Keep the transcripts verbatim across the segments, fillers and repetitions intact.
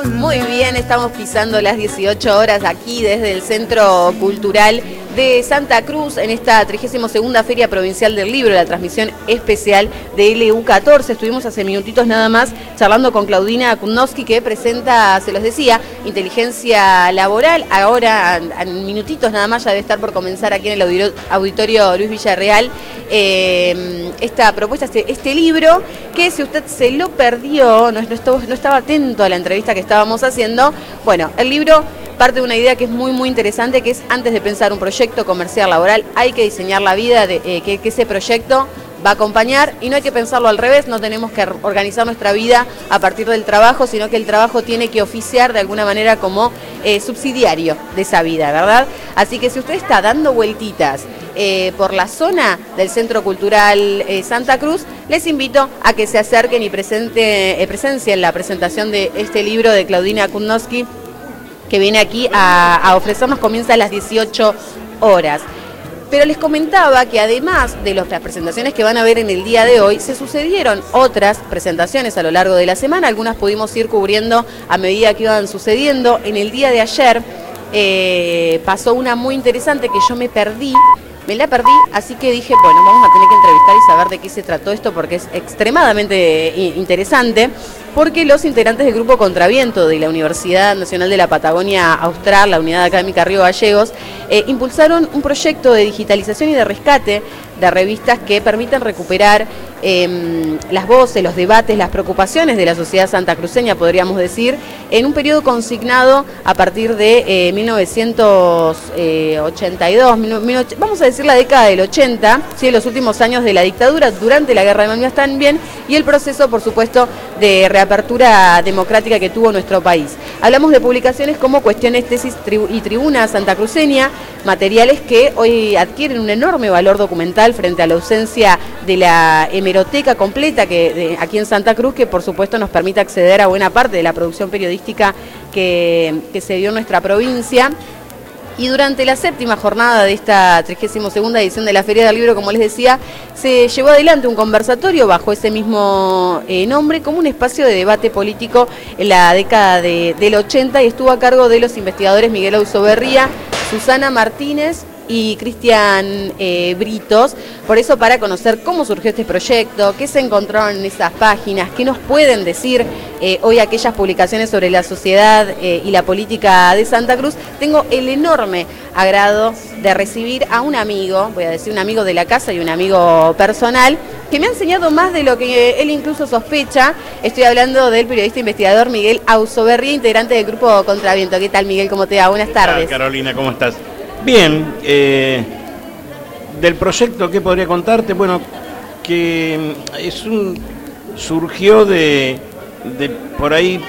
Muy bien, estamos pisando las dieciocho horas aquí desde el Centro Cultural de Santa Cruz en esta trigésima segunda Feria Provincial del Libro, la transmisión especial de L U catorce. Estuvimos hace minutitos nada más charlando con Claudina Kudnowski, que presenta, se los decía, Inteligencia Laboral. Ahora, en minutitos nada más, ya debe estar por comenzar aquí en el Auditorio Luis Villarreal eh, esta propuesta, este, este libro, que si usted se lo perdió, no, no, estuvo, no estaba atento a la entrevista que estábamos haciendo, bueno, el libro parte de una idea que es muy muy interesante, que es antes de pensar un proyecto comercial laboral, hay que diseñar la vida de eh, que, que ese proyecto va a acompañar, y no hay que pensarlo al revés, no tenemos que organizar nuestra vida a partir del trabajo, sino que el trabajo tiene que oficiar de alguna manera como eh, subsidiario de esa vida, ¿verdad? Así que si usted está dando vueltitas eh, por la zona del Centro Cultural eh, Santa Cruz, les invito a que se acerquen y presente, eh, presencien la presentación de este libro de Claudina Kudnowski, que viene aquí a, a ofrecernos. Comienza a las dieciocho horas. Pero les comentaba que además de las presentaciones que van a ver en el día de hoy, se sucedieron otras presentaciones a lo largo de la semana. Algunas pudimos ir cubriendo a medida que iban sucediendo. En el día de ayer eh, pasó una muy interesante que yo me perdí. Me la perdí, así que dije, bueno, vamos a tener que entrevistar y saber de qué se trató esto, porque es extremadamente interesante, porque los integrantes del Grupo Contraviento de la Universidad Nacional de la Patagonia Austral, la Unidad Académica Río Gallegos, eh, impulsaron un proyecto de digitalización y de rescate de revistas que permitan recuperar eh, las voces, los debates, las preocupaciones de la sociedad santacruceña, podríamos decir, en un periodo consignado a partir de eh, mil novecientos ochenta y dos, mil, mil, vamos a decir la década del ochenta, ¿sí? Los últimos años de la dictadura, durante la Guerra de Malvinas también, y el proceso, por supuesto, de reapertura democrática que tuvo nuestro país. Hablamos de publicaciones como Cuestiones, Tesis y Tribuna Santacruceña, materiales que hoy adquieren un enorme valor documental frente a la ausencia de la hemeroteca completa que de, aquí en Santa Cruz, que por supuesto nos permite acceder a buena parte de la producción periodística que, que se dio en nuestra provincia. Y durante la séptima jornada de esta trigésima segunda edición de la Feria del Libro, como les decía, se llevó adelante un conversatorio bajo ese mismo eh, nombre, como un espacio de debate político en la década de, del ochenta, y estuvo a cargo de los investigadores Miguel Ausoberría, Susana Martínez y Cristian eh, Britos. Por eso, para conocer cómo surgió este proyecto, qué se encontraron en esas páginas, qué nos pueden decir eh, hoy aquellas publicaciones sobre la sociedad eh, y la política de Santa Cruz, tengo el enorme agrado de recibir a un amigo, voy a decir un amigo de la casa y un amigo personal, que me ha enseñado más de lo que él incluso sospecha. Estoy hablando del periodista investigador Miguel Ausoberría, integrante del Grupo Contraviento. ¿Qué tal, Miguel? ¿Cómo te va? Buenas tardes. Hola, Carolina, ¿cómo estás? Bien, eh, del proyecto, ¿qué podría contarte? Bueno, que es un surgió de, de por ahí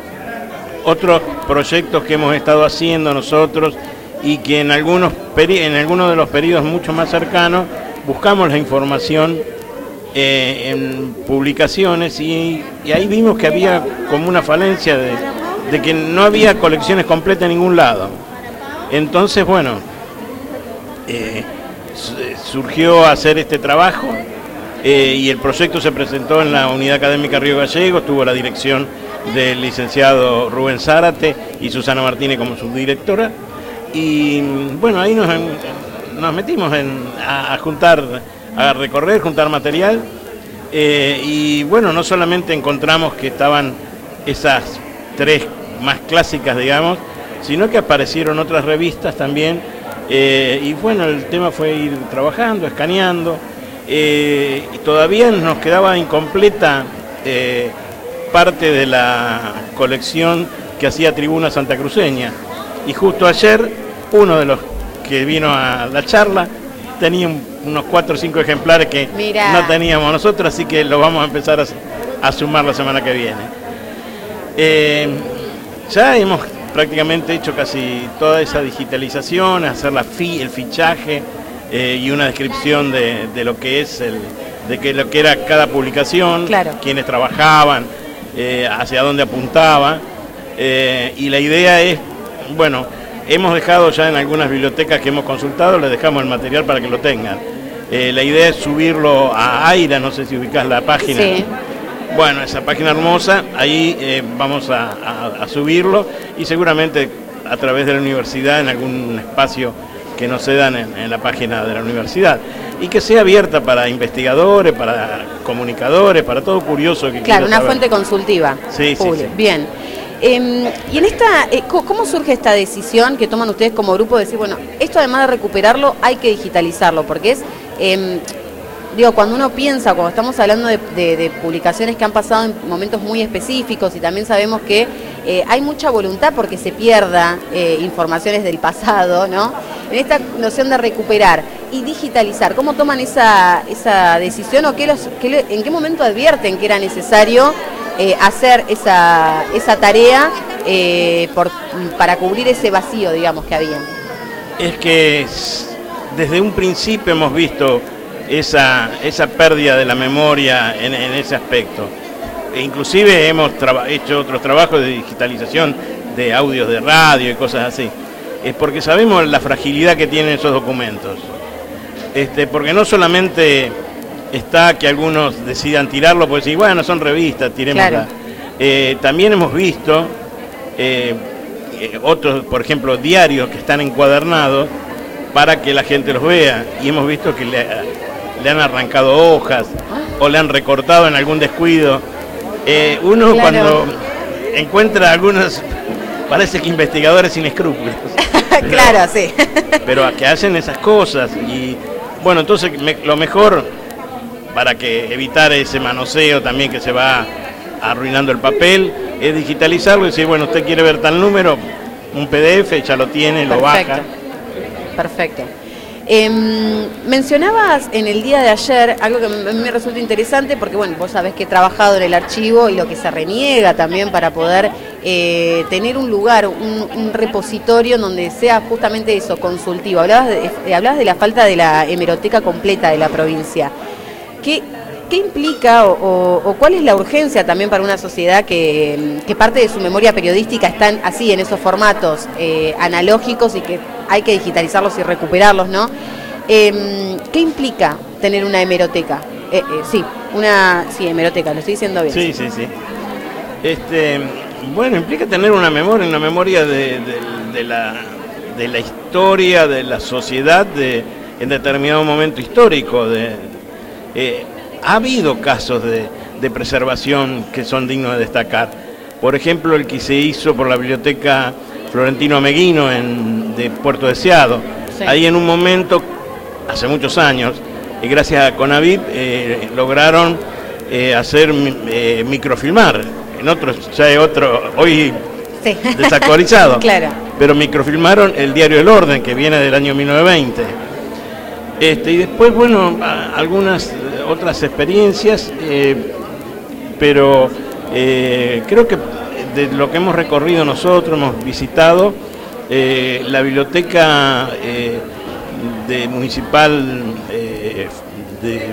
otros proyectos que hemos estado haciendo nosotros, y que en algunos peri en algunos de los periodos mucho más cercanos buscamos la información eh, en publicaciones, y, y ahí vimos que había como una falencia de, de que no había colecciones completas en ningún lado. Entonces, bueno, eh, surgió hacer este trabajo eh, y el proyecto se presentó en la Unidad Académica Río Gallegos, tuvo la dirección del licenciado Rubén Zárate y Susana Martínez como subdirectora, y bueno, ahí nos, nos metimos en, a, a juntar, a recorrer, juntar material, eh, y bueno, no solamente encontramos que estaban esas tres más clásicas, digamos, sino que aparecieron otras revistas también, eh, y bueno, el tema fue ir trabajando, escaneando, eh, y todavía nos quedaba incompleta eh, parte de la colección que hacía Tribuna Santacruceña, y justo ayer uno de los que vino a la charla tenía un, unos cuatro o cinco ejemplares que Mirá. no teníamos nosotros, así que los vamos a empezar a, a sumar la semana que viene. Eh, ya hemos prácticamente hecho casi toda esa digitalización, hacer la fi, el fichaje eh, y una descripción de, de lo que es el, de que lo que era cada publicación, claro, quienes trabajaban, eh, hacia dónde apuntaba, eh, y la idea es, bueno, hemos dejado ya en algunas bibliotecas que hemos consultado, les dejamos el material para que lo tengan. Eh, la idea es subirlo a Aira, no sé si ubicás la página. Sí. Bueno, esa página hermosa, ahí eh, vamos a, a, a subirlo y seguramente a través de la universidad en algún espacio que nos cedan en, en la página de la universidad y que sea abierta para investigadores, para comunicadores, para todo curioso que quiera Claro, una saber. fuente consultiva. Sí, sí, sí. Bien. Eh, y en esta, eh, ¿cómo surge esta decisión que toman ustedes como grupo de decir, bueno, esto además de recuperarlo hay que digitalizarlo? Porque es, eh, digo, cuando uno piensa, cuando estamos hablando de, de, de publicaciones que han pasado en momentos muy específicos y también sabemos que eh, hay mucha voluntad porque se pierda eh, informaciones del pasado, ¿no? En esta noción de recuperar y digitalizar, ¿cómo toman esa, esa decisión o qué los, qué, en qué momento advierten que era necesario Eh, hacer esa, esa tarea eh, por, para cubrir ese vacío, digamos, que había? Es que desde un principio hemos visto esa, esa pérdida de la memoria en, en ese aspecto. E inclusive hemos hecho otros trabajos de digitalización de audios de radio y cosas así. Es porque sabemos la fragilidad que tienen esos documentos. Este, porque no solamente está que algunos decidan tirarlo, pues sí, bueno, son revistas, tirémosla. Claro. Eh, también hemos visto eh, eh, otros, por ejemplo, diarios que están encuadernados para que la gente los vea, y hemos visto que le, le han arrancado hojas o le han recortado en algún descuido. Eh, uno claro. Cuando encuentra algunos, parece que investigadores sin escrúpulos. Pero, claro, sí. Pero que hacen esas cosas, y bueno, entonces me, lo mejor para que evitar ese manoseo también que se va arruinando el papel, es digitalizarlo y decir, bueno, usted quiere ver tal número, un P D F, ya lo tiene, perfecto, lo baja. Perfecto. Eh, mencionabas en el día de ayer algo que me, me resulta interesante, porque bueno, vos sabés que he trabajado en el archivo y lo que se reniega también para poder eh, tener un lugar, un, un repositorio en donde sea justamente eso, consultivo. Hablabas de, eh, hablabas de la falta de la hemeroteca completa de la provincia. ¿Qué, qué implica o, o, o cuál es la urgencia también para una sociedad que, que parte de su memoria periodística están así en esos formatos eh, analógicos y que hay que digitalizarlos y recuperarlos, ¿no? Eh, ¿Qué implica tener una hemeroteca? Eh, eh, sí, una sí, hemeroteca, lo estoy diciendo bien. Sí, sí, sí. Este, bueno, implica tener una memoria, una memoria de, de, de, la, de la historia, de la sociedad, de, en determinado momento histórico, de... Eh, ha habido casos de, de preservación que son dignos de destacar. Por ejemplo, el que se hizo por la Biblioteca Florentino Ameguino en, de Puerto Deseado. Sí. Ahí en un momento, hace muchos años, y gracias a Conavip, eh, lograron eh, hacer eh, microfilmar. En otros, ya hay otro, hoy sí. desactualizado. Claro. Pero microfilmaron el diario El Orden, que viene del año mil novecientos veinte. Este, y después, bueno, algunas otras experiencias, eh, pero eh, creo que de lo que hemos recorrido nosotros, hemos visitado eh, la biblioteca eh, de municipal eh, de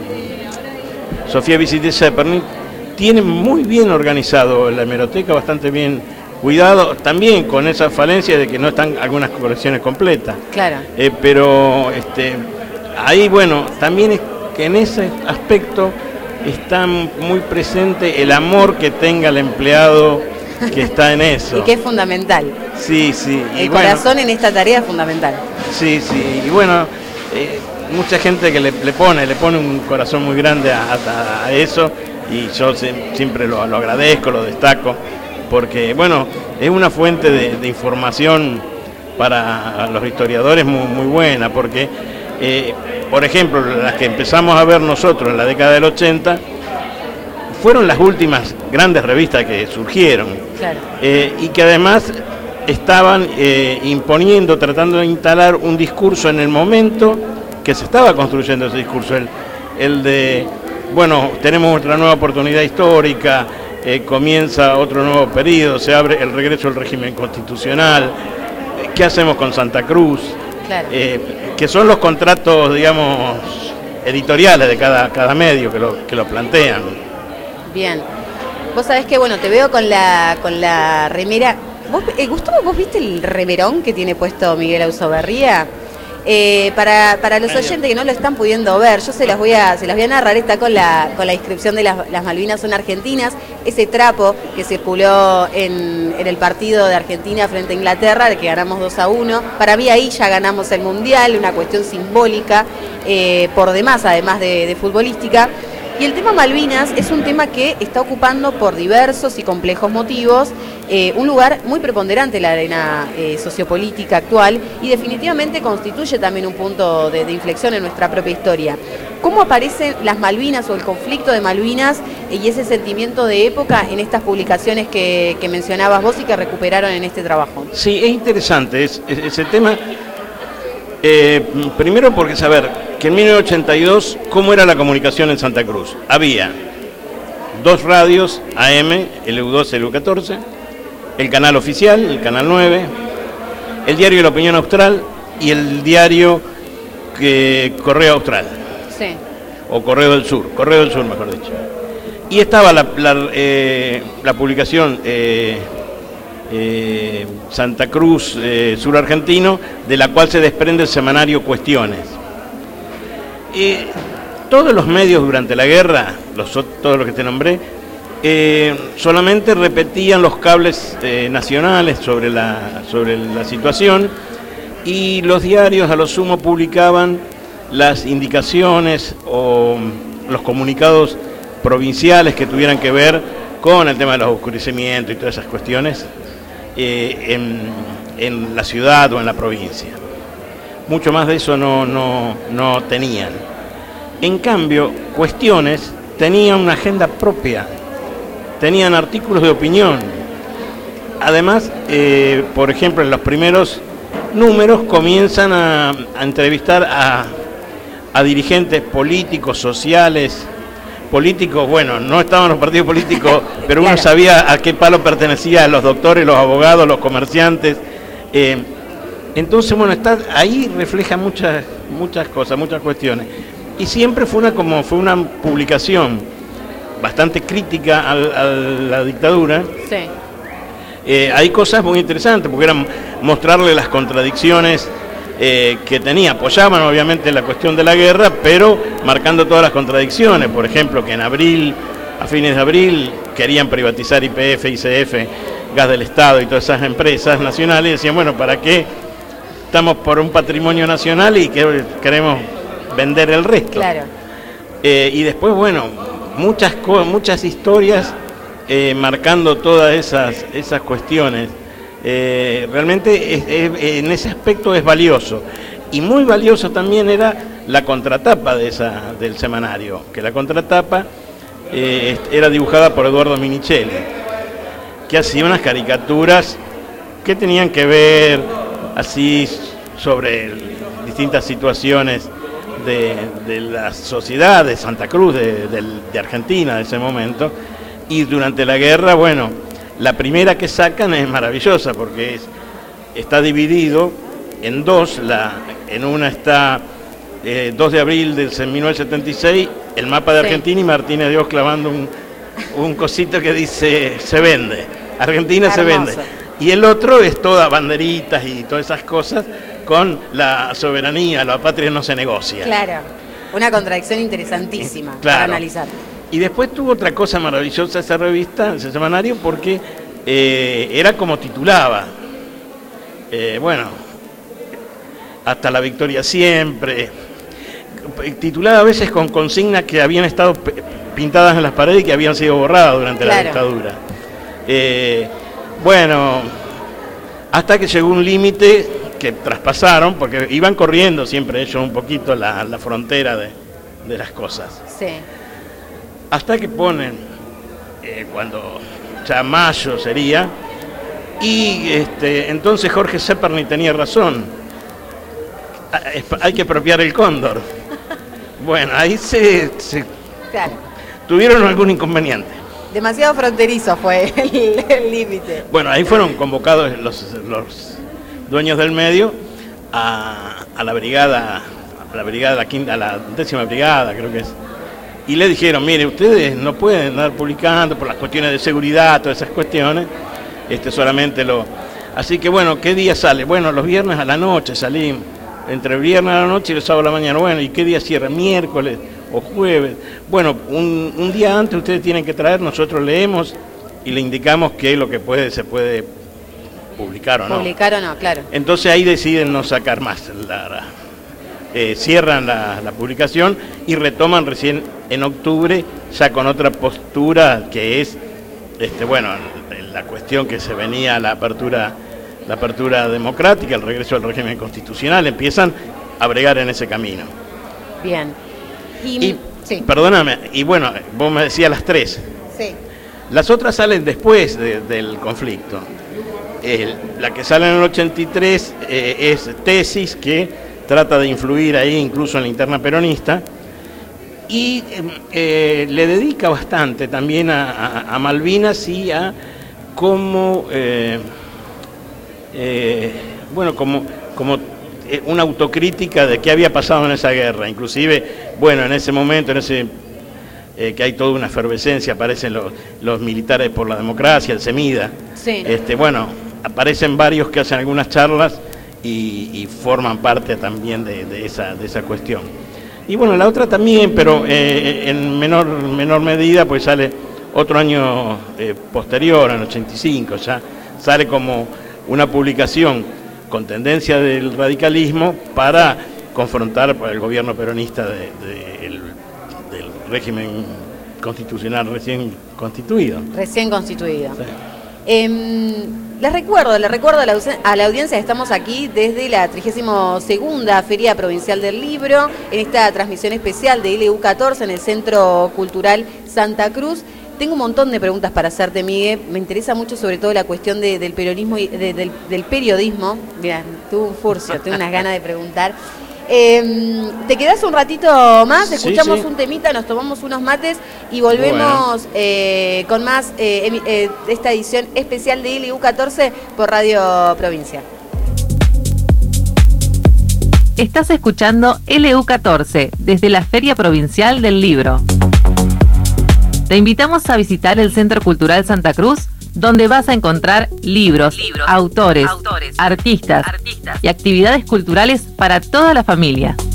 Sofía Vicitesa de Pernil, tiene muy bien organizado la hemeroteca, bastante bien cuidado, también con esa falencia de que no están algunas colecciones completas. Claro. Eh, pero este ahí, bueno, también es que en ese aspecto está muy presente el amor que tenga el empleado que está en eso. Y que es fundamental. Sí, sí. El y corazón bueno, en esta tarea es fundamental. Sí, sí. Y bueno, eh, mucha gente que le, le pone, le pone un corazón muy grande a, a, a eso, y yo se, siempre lo, lo agradezco, lo destaco, porque, bueno, es una fuente de, de información para los historiadores muy, muy buena, porque... Eh, por ejemplo, las que empezamos a ver nosotros en la década del ochenta, fueron las últimas grandes revistas que surgieron. Claro. Eh, y que además estaban eh, imponiendo, tratando de instalar un discurso en el momento que se estaba construyendo ese discurso, el, el de, bueno, tenemos otra nueva oportunidad histórica, eh, comienza otro nuevo periodo, se abre el regreso del régimen constitucional, ¿qué hacemos con Santa Cruz? Claro. Eh, que son los contratos, digamos, editoriales de cada, cada medio que lo, que lo plantean. Bien. Vos sabés que, bueno, te veo con la, con la remera. ¿Vos, eh, Gustavo, vos viste el remerón que tiene puesto Miguel Ausoberría? Eh, para, para los oyentes que no lo están pudiendo ver, yo se las voy a, se las voy a narrar, está con la, con la inscripción de las, las Malvinas son argentinas, ese trapo que circuló en, en el partido de Argentina frente a Inglaterra, de que ganamos dos a uno, para mí ahí ya ganamos el Mundial, una cuestión simbólica, eh, por demás, además de, de futbolística. Y el tema Malvinas es un tema que está ocupando por diversos y complejos motivos eh, un lugar muy preponderante en la arena eh, sociopolítica actual y definitivamente constituye también un punto de, de inflexión en nuestra propia historia. ¿Cómo aparecen las Malvinas o el conflicto de Malvinas eh, y ese sentimiento de época en estas publicaciones que, que mencionabas vos y que recuperaron en este trabajo? Sí, es interesante es, es, ese tema. Eh, primero porque saber que en mil novecientos ochenta y dos, ¿cómo era la comunicación en Santa Cruz? Había dos radios A M, el U doce y el U catorce, el canal oficial, el canal nueve, el diario de la Opinión Austral y el diario que, Correo Austral. Sí. O Correo del Sur, Correo del Sur mejor dicho. Y estaba la, la, eh, la publicación... Eh, Eh, Santa Cruz eh, Sur Argentino, de la cual se desprende el semanario Cuestiones. Y todos los medios durante la guerra, los, todos los que te nombré, eh, solamente repetían los cables eh, nacionales sobre la, sobre la situación, y los diarios a lo sumo publicaban las indicaciones o los comunicados provinciales que tuvieran que ver con el tema de los oscurecimientos y todas esas cuestiones. Eh, en, en la ciudad o en la provincia. Mucho más de eso no, no, no tenían. En cambio, Cuestiones tenían una agenda propia, tenían artículos de opinión. Además, eh, por ejemplo, en los primeros números comienzan a, a entrevistar a, a dirigentes políticos, sociales, políticos, bueno, no estaban los partidos políticos, pero uno sabía a qué palo pertenecían los doctores, los abogados, los comerciantes. Eh, entonces, bueno, está, ahí refleja muchas, muchas cosas, muchas cuestiones. Y siempre fue una, como fue una publicación bastante crítica a, a la dictadura. Sí. Eh, hay cosas muy interesantes, porque eran mostrarle las contradicciones Eh, que tenía, apoyaban obviamente la cuestión de la guerra, pero marcando todas las contradicciones. Por ejemplo, que en abril, a fines de abril, querían privatizar Y P F, I C F, Gas del Estado y todas esas empresas nacionales, y decían, bueno, ¿para qué estamos por un patrimonio nacional y que queremos vender el resto? Claro. Eh, y después, bueno, muchas, muchas historias eh, marcando todas esas, esas cuestiones. Eh, realmente es, es, en ese aspecto es valioso, y muy valioso también era la contratapa de esa, del semanario, que la contratapa eh, era dibujada por Eduardo Minichelli, que hacía unas caricaturas que tenían que ver así sobre distintas situaciones de, de la sociedad de Santa Cruz, de, de, de Argentina de ese momento. Y durante la guerra, bueno, la primera que sacan es maravillosa porque es, está dividido en dos. La, en una está eh, dos de abril de mil novecientos setenta y seis, el mapa de Argentina, sí, y Martínez Dios clavando un, un cosito que dice se vende, Argentina se vende. Y el otro es todas banderitas y todas esas cosas con la soberanía, la patria no se negocia. Claro, una contradicción interesantísima, claro, para analizar. Y después tuvo otra cosa maravillosa esa revista, ese semanario, porque eh, era como titulaba. Eh, bueno, hasta la victoria siempre. Titulaba a veces con consignas que habían estado pintadas en las paredes y que habían sido borradas durante, claro, la dictadura. Eh, bueno, hasta que llegó un límite que traspasaron, porque iban corriendo siempre ellos un poquito la, la frontera de, de las cosas. Sí. Hasta que ponen, eh, cuando ya mayo sería, y este, entonces Jorge Zeperny tenía razón, hay que apropiar el cóndor. Bueno, ahí se, se claro, tuvieron algún inconveniente. Demasiado fronterizo fue el límite. Bueno, ahí fueron convocados los, los dueños del medio a, a la brigada, a la brigada, la quinta, a la décima brigada, creo que es. Y le dijeron, mire, ustedes no pueden andar publicando por las cuestiones de seguridad, todas esas cuestiones, este solamente lo... Así que bueno, ¿qué día sale? Bueno, los viernes a la noche salimos. entre el viernes a la noche y el sábado a la mañana. Bueno, ¿y qué día cierra? Miércoles o jueves. Bueno, un, un día antes ustedes tienen que traer, nosotros leemos y le indicamos que lo que puede se puede publicar o no. Publicar o no, claro. Entonces ahí deciden no sacar más, la, la, eh, cierran la, la publicación y retoman recién en octubre, ya con otra postura que es, este, bueno, la cuestión que se venía a la apertura, la apertura democrática, el regreso al régimen constitucional, empiezan a bregar en ese camino. Bien. Y, y sí. Perdóname, y bueno, vos me decías las tres. Sí. Las otras salen después de, del conflicto. El, la que sale en el ochenta y tres eh, es Tesis, que trata de influir ahí incluso en la interna peronista, y eh, le dedica bastante también a, a, a Malvinas y a cómo, eh, eh, bueno, como, como una autocrítica de qué había pasado en esa guerra. Inclusive, bueno, en ese momento, en ese eh, que hay toda una efervescencia, aparecen los, los militares por la democracia, el CEMIDA. Sí. Este, bueno, aparecen varios que hacen algunas charlas y, y forman parte también de, de, esa, de esa cuestión. Y bueno, la otra también, pero eh, en menor, menor medida, pues sale otro año eh, posterior, en ochenta y cinco, ya sale como una publicación con tendencia del radicalismo para confrontar el gobierno peronista de, de, el, del régimen constitucional recién constituido. Recién constituido. Sí. Eh, les recuerdo, les recuerdo a la, a la audiencia que estamos aquí desde la trigésima segunda Feria Provincial del Libro, en esta transmisión especial de L U catorce en el Centro Cultural Santa Cruz. Tengo un montón de preguntas para hacerte, Miguel. Me interesa mucho sobre todo la cuestión de, del peronismo y de, del, del periodismo. Mira, tuve un furcio, tengo unas ganas de preguntar. Eh, ¿Te quedás un ratito más? Escuchamos sí, sí. un temita, nos tomamos unos mates y volvemos bueno. eh, con más eh, eh, esta edición especial de L U catorce por Radio Provincia. Estás escuchando L U catorce desde la Feria Provincial del Libro. Te invitamos a visitar el Centro Cultural Santa Cruz, donde vas a encontrar libros, libros autores, autores artistas, artistas y actividades culturales para toda la familia.